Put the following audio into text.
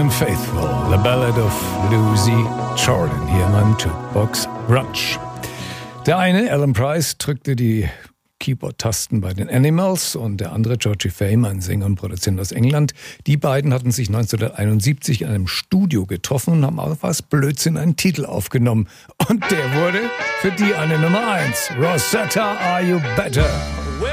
Unfaithful, The Ballad of Lucy Jordan, hier in meinem Jukebox Brunch. Der eine, Alan Price, drückte die Keyboard-Tasten bei den Animals und der andere, Georgie Fame, ein Sänger und Produzent aus England. Die beiden hatten sich 1971 in einem Studio getroffen und haben aus Blödsinn einen Titel aufgenommen. Und der wurde für die eine Nummer 1. Rosetta, Are You Better?